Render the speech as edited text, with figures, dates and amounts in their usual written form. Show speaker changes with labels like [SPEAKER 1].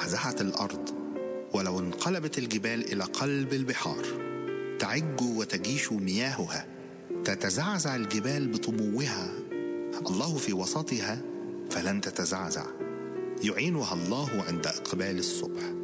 [SPEAKER 1] تزحزحت الأرض، ولو انقلبت الجبال إلى قلب البحار، تعج وتجيش مياهها، تتزعزع الجبال بطموها، الله في وسطها فلن تتزعزع، يعينها الله عند إقبال الصبح.